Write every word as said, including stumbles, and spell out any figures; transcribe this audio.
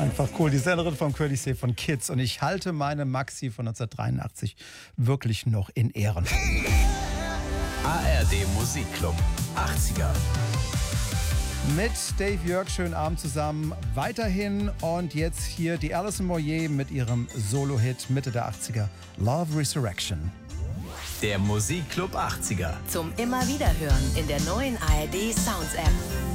Einfach cool. Die Sängerin vom Courtesy von Kids. Und ich halte meine Maxi von neunzehnhundertdreiundachtzig wirklich noch in Ehren. A R D Musikclub achtziger. Mit Dave Jörg, schönen Abend zusammen. Weiterhin und jetzt hier die Alison Moyet mit ihrem Solo-Hit Mitte der achtziger, Love Resurrection. Der Musikclub achtziger. Zum immer wieder hören in der neuen A R D Sounds App.